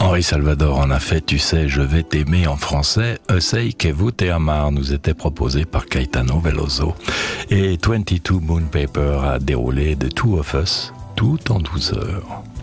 Henri Salvador en a fait Tu sais, je vais t'aimer en français. Sei que vous te amar nous était proposé par Caetano Veloso. Et 22 Moon Paper a déroulé The Two of Us tout en douceur.